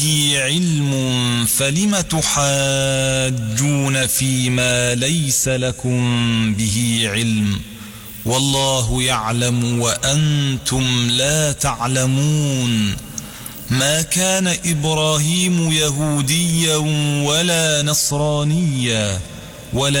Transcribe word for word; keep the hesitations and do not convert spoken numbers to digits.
علم فلم تحاجون فيما ليس لكم به علم والله يعلم وأنتم لا تعلمون ما كان إبراهيم يهوديا ولا نصرانيا ولا